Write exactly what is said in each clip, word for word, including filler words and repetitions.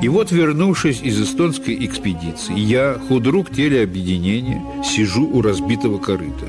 И вот, вернувшись из эстонской экспедиции, я, худрук телеобъединения, сижу у разбитого корыта.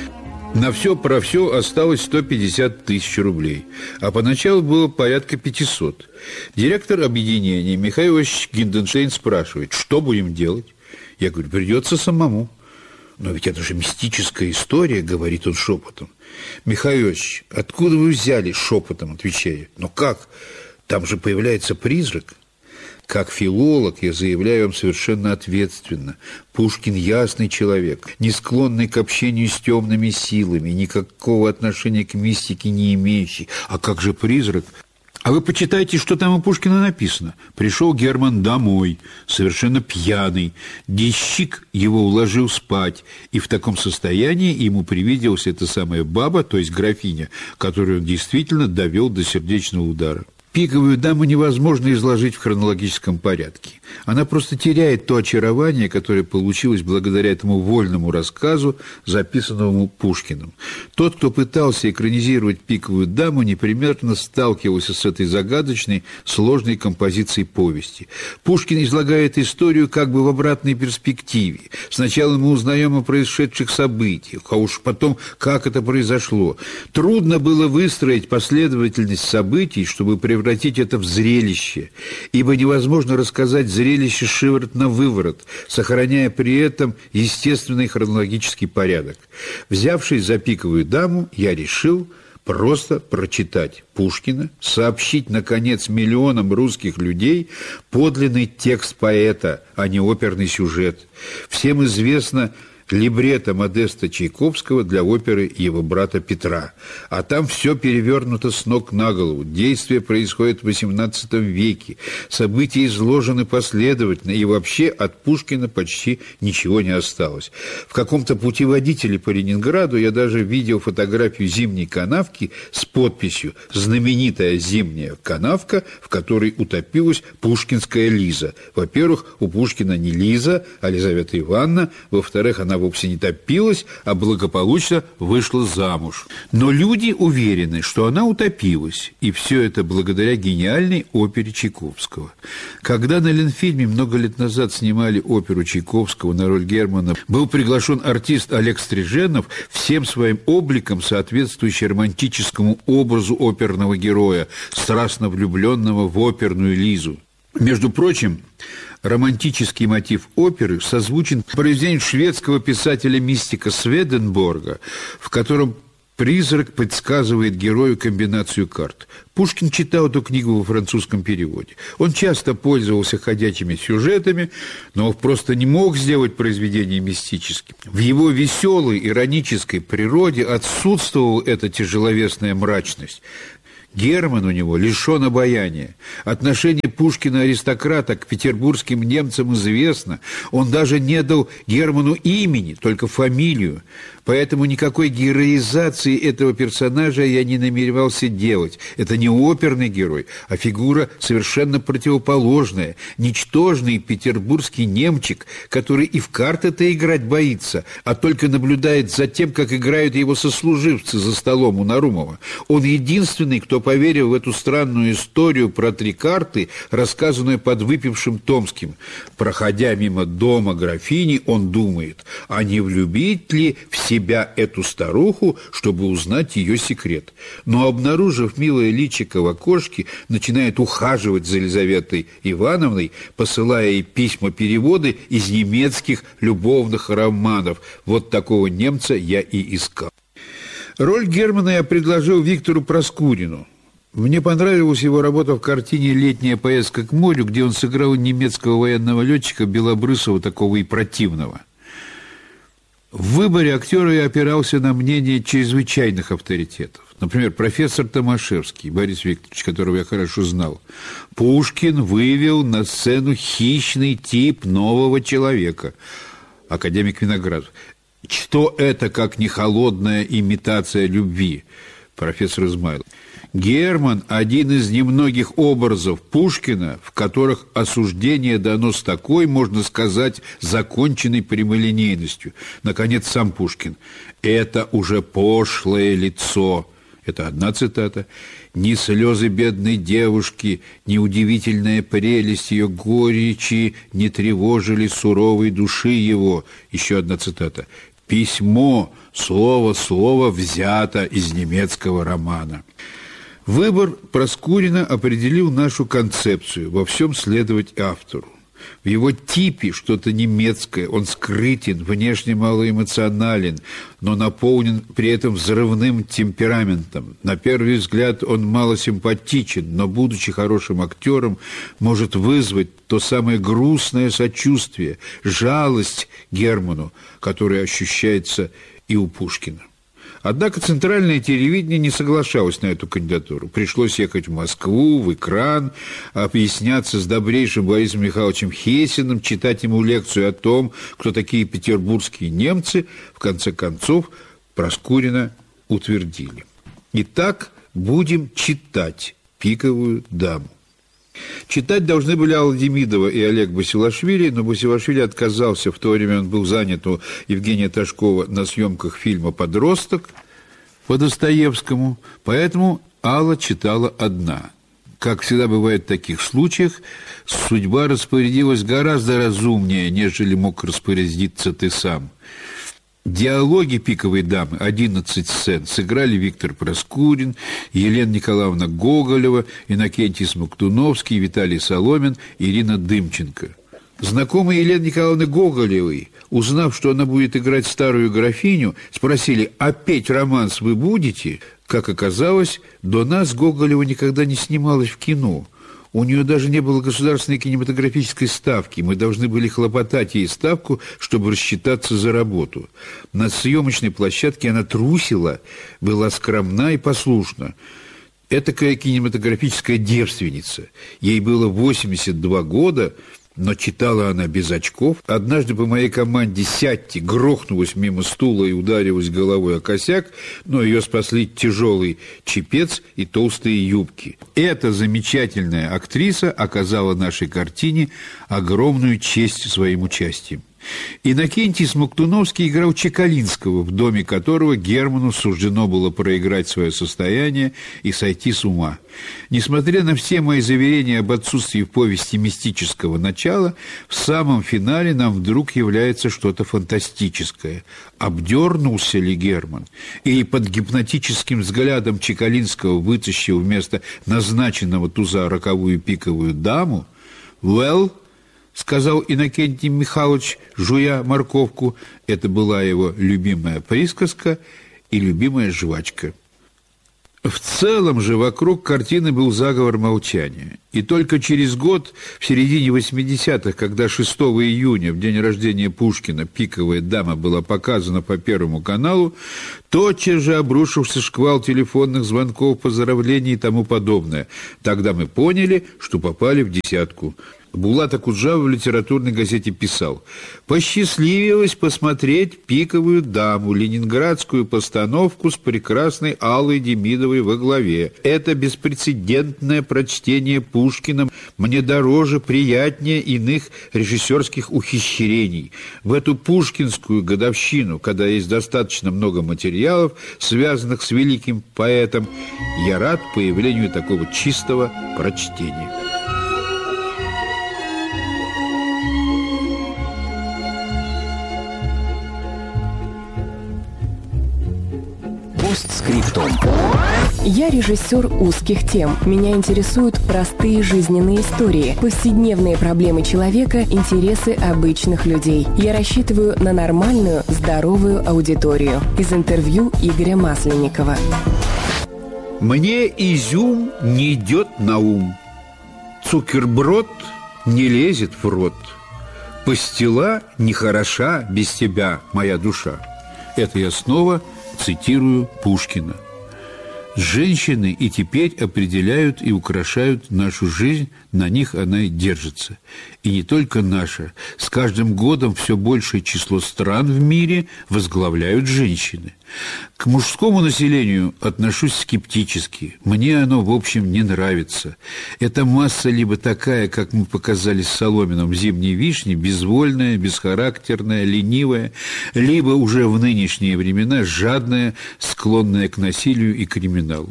На все про все осталось сто пятьдесят тысяч рублей, а поначалу было порядка пятисот. Директор объединения Михаил Иванович Гинденштейн спрашивает, что будем делать? Я говорю, придется самому. Но ведь это же мистическая история, говорит он шепотом. Михаил Иванович, откуда вы взяли? Шепотом отвечаю. Ну как? Там же появляется призрак. Как филолог я заявляю вам совершенно ответственно. Пушкин ясный человек, не склонный к общению с темными силами, никакого отношения к мистике не имеющий. А как же призрак? А вы почитайте, что там у Пушкина написано. Пришел Герман домой, совершенно пьяный. Денщик его уложил спать, и в таком состоянии ему привиделась эта самая баба, то есть графиня, которую он действительно довел до сердечного удара. «Пиковую даму» невозможно изложить в хронологическом порядке. Она просто теряет то очарование, которое получилось благодаря этому вольному рассказу, записанному Пушкиным. Тот, кто пытался экранизировать «Пиковую даму», непременно сталкивался с этой загадочной, сложной композицией повести. Пушкин излагает историю как бы в обратной перспективе. Сначала мы узнаем о происшедших событиях, а уж потом, как это произошло. Трудно было выстроить последовательность событий, чтобы превратить превратить это в зрелище, ибо невозможно рассказать зрелище шиворот на выворот, сохраняя при этом естественный хронологический порядок. Взявшись за «Пиковую даму», я решил просто прочитать Пушкина, сообщить, наконец, миллионам русских людей подлинный текст поэта, а не оперный сюжет. Всем известно либретто Модеста Чайковского для оперы его брата Петра. А там все перевернуто с ног на голову. Действие происходит в восемнадцатом веке. События изложены последовательно, и вообще от Пушкина почти ничего не осталось. В каком-то путеводителе по Ленинграду я даже видел фотографию зимней канавки с подписью «Знаменитая зимняя канавка, в которой утопилась пушкинская Лиза». Во-первых, у Пушкина не Лиза, а Лизавета Ивановна. Во-вторых, она вовсе не топилась, а благополучно вышла замуж. Но люди уверены, что она утопилась, и все это благодаря гениальной опере Чайковского. Когда на Ленфильме много лет назад снимали оперу Чайковского на роль Германа, был приглашен артист Олег Стриженов, всем своим обликом соответствующий романтическому образу оперного героя, страстно влюбленного в оперную Лизу. Между прочим, романтический мотив оперы созвучен произведению шведского писателя-мистика Сведенборга, в котором призрак подсказывает герою комбинацию карт. Пушкин читал эту книгу во французском переводе. Он часто пользовался ходячими сюжетами, но просто не мог сделать произведение мистическим. В его веселой, иронической природе отсутствовала эта тяжеловесная мрачность. Герман у него лишен обаяния. Отношение Пушкина-аристократа к петербургским немцам известно. Он даже не дал Герману имени, только фамилию. Поэтому никакой героизации этого персонажа я не намеревался делать. Это не оперный герой, а фигура совершенно противоположная. Ничтожный петербургский немчик, который и в карты-то играть боится, а только наблюдает за тем, как играют его сослуживцы за столом у Нарумова. Он единственный, кто поверил в эту странную историю про три карты, рассказанную подвыпившим Томским. Проходя мимо дома графини, он думает, а не влюбить ли в себя эту старуху, чтобы узнать ее секрет. Но, обнаружив милое личико в окошке, начинает ухаживать за Елизаветой Ивановной, посылая ей письма-переводы из немецких любовных романов. Вот такого немца я и искал. Роль Германа я предложил Виктору Проскурину. Мне понравилась его работа в картине «Летняя поездка к морю», где он сыграл немецкого военного летчика белобрысого, такого и противного. В выборе актера я опирался на мнение чрезвычайных авторитетов. Например, профессор Томашевский, Борис Викторович, которого я хорошо знал. Пушкин вывел на сцену хищный тип нового человека. Академик Виноградов. Что это, как не холодная имитация любви? Профессор Измайлов. Герман – один из немногих образов Пушкина, в которых осуждение дано с такой, можно сказать, законченной прямолинейностью. Наконец, сам Пушкин. Это уже пошлое лицо. Это одна цитата. «Ни слезы бедной девушки, ни удивительная прелесть ее горечи не тревожили суровой души его». Еще одна цитата. «Письмо, слово-слово взято из немецкого романа». Выбор Проскурина определил нашу концепцию во всем следовать автору. В его типе что-то немецкое, он скрытен, внешне малоэмоционален, но наполнен при этом взрывным темпераментом. На первый взгляд он малосимпатичен, но, будучи хорошим актером, может вызвать то самое грустное сочувствие, жалость Герману, которое ощущается и у Пушкина. Однако центральное телевидение не соглашалось на эту кандидатуру. Пришлось ехать в Москву, в «Экран», объясняться с добрейшим Борисом Михайловичем Хессиным, читать ему лекцию о том, кто такие петербургские немцы. В конце концов, Проскурина утвердили. Итак, будем читать «Пиковую даму». Читать должны были Алла Демидова и Олег Басилашвили, но Басилашвили отказался, в то время он был занят у Евгения Ташкова на съемках фильма «Подросток» по Достоевскому, поэтому Алла читала одна. Как всегда бывает в таких случаях, судьба распорядилась гораздо разумнее, нежели мог распорядиться ты сам. Диалоги «Пиковой дамы», одиннадцать сцен, сыграли Виктор Проскурин, Елена Николаевна Гоголева, Иннокентий Смоктуновский, Виталий Соломин, Ирина Дымченко. Знакомые Елены Николаевны Гоголевой, узнав, что она будет играть старую графиню, спросили: «А петь романс вы будете?» Как оказалось, до нас Гоголева никогда не снималась в кино. У нее даже не было государственной кинематографической ставки. Мы должны были хлопотать ей ставку, чтобы рассчитаться за работу. На съемочной площадке она трусила, была скромна и послушна. Этакая кинематографическая девственница. Ей было восемьдесят два года, но читала она без очков. Однажды по моей команде «Сядьте» грохнулась мимо стула и ударилась головой о косяк, но ее спасли тяжелый чепец и толстые юбки. Эта замечательная актриса оказала нашей картине огромную честь своим участием. Иннокентий Смоктуновский играл Чекалинского, в доме которого Герману суждено было проиграть свое состояние и сойти с ума. Несмотря на все мои заверения об отсутствии в повести мистического начала, в самом финале нам вдруг является что-то фантастическое. Обдернулся ли Герман? Или под гипнотическим взглядом Чекалинского вытащил вместо назначенного туза роковую пиковую даму? «Well», — сказал Иннокентий Михайлович, жуя морковку. Это была его любимая присказка и любимая жвачка. В целом же вокруг картины был заговор молчания. И только через год, в середине восьмидесятых, когда шестого июня, в день рождения Пушкина, «Пиковая дама» была показана по Первому каналу, тотчас же обрушился шквал телефонных звонков, поздравлений и тому подобное. Тогда мы поняли, что попали в десятку. Булат Акуджава в литературной газете писал: «Посчастливилось посмотреть «Пиковую даму», ленинградскую постановку с прекрасной Аллой Демидовой во главе. Это беспрецедентное прочтение Пушкина мне дороже, приятнее иных режиссерских ухищрений. В эту пушкинскую годовщину, когда есть достаточно много материалов, связанных с великим поэтом, я рад появлению такого чистого прочтения». Постскриптум. Я режиссер узких тем. Меня интересуют простые жизненные истории, повседневные проблемы человека, интересы обычных людей. Я рассчитываю на нормальную, здоровую аудиторию. Из интервью Игоря Масленникова. Мне изюм не идет на ум, цукерброд не лезет в рот, пастила нехороша без тебя, моя душа. Это я снова цитирую Пушкина. Женщины и теперь определяют и украшают нашу жизнь, на них она и держится. И не только наша. С каждым годом все большее число стран в мире возглавляют женщины. К мужскому населению отношусь скептически. Мне оно, в общем, не нравится. Эта масса либо такая, как мы показали с Соломиным в «Зимней вишне», безвольная, бесхарактерная, ленивая, либо уже в нынешние времена жадная, склонная к насилию и криминалу.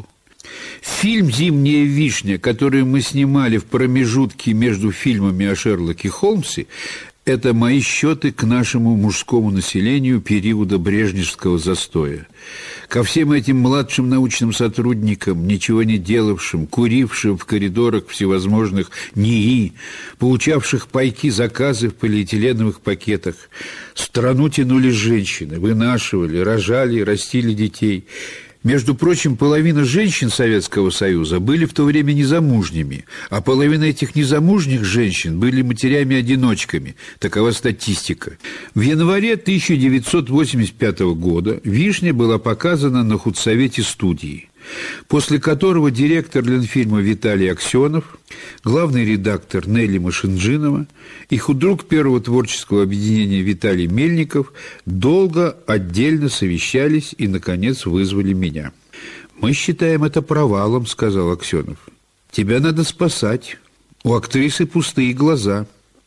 Фильм «Зимняя вишня», который мы снимали в промежутке между фильмами о Шерлоке Холмсе, это мои счеты к нашему мужскому населению периода брежневского застоя. Ко всем этим младшим научным сотрудникам, ничего не делавшим, курившим в коридорах всевозможных НИИ, получавших пайки заказы в полиэтиленовых пакетах, страну тянули женщины, вынашивали, рожали, растили детей. Между прочим, половина женщин Советского Союза были в то время незамужними, а половина этих незамужних женщин были матерями-одиночками. Такова статистика. В январе тысяча девятьсот восемьдесят пятого года «Вишня» была показана на худсовете студии, после которого директор Ленфильма Виталий Аксенов, главный редактор Нелли Машинджинова и худрук первого творческого объединения Виталий Мельников долго отдельно совещались и, наконец, вызвали меня. «Мы считаем это провалом», — сказал Аксенов. «Тебя надо спасать. У актрисы пустые глаза».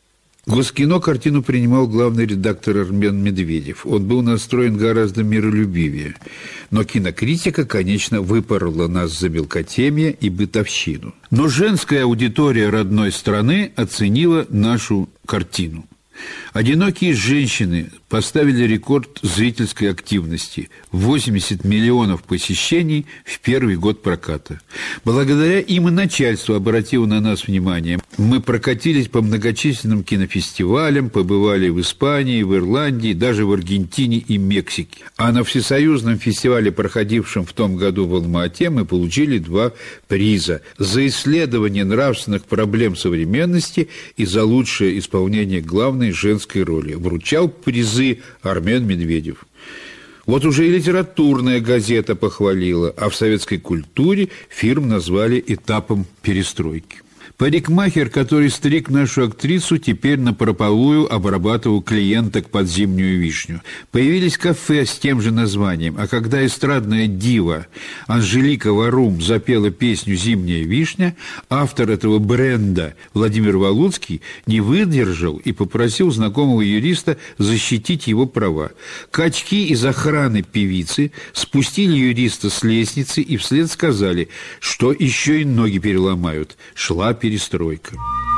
Госкино картину принимал главный редактор Армен Медведев. Он был настроен гораздо миролюбивее. Но кинокритика, конечно, выпорола нас за мелкотемье и бытовщину. Но женская аудитория родной страны оценила нашу картину. «Одинокие женщины» поставили рекорд зрительской активности – восемьдесят миллионов посещений в первый год проката. Благодаря им и начальство обратило на нас внимание. Мы прокатились по многочисленным кинофестивалям, побывали в Испании, в Ирландии, даже в Аргентине и Мексике. А на всесоюзном фестивале, проходившем в том году в Алма-Ате, мы получили два приза – за исследование нравственных проблем современности и за лучшее исполнение главной женской роли. Вручал призы Армен Медведев. Вот уже и литературная газета похвалила, а в советской культуре фильм назвали этапом перестройки. Парикмахер, который стриг нашу актрису, теперь напропалую обрабатывал клиенток под «Зимнюю вишню». Появились кафе с тем же названием, а когда эстрадная дива Анжелика Варум запела песню «Зимняя вишня», автор этого бренда Владимир Валуцкий не выдержал и попросил знакомого юриста защитить его права. Качки из охраны певицы спустили юриста с лестницы и вслед сказали, что еще и ноги переломают. Шла перестройка.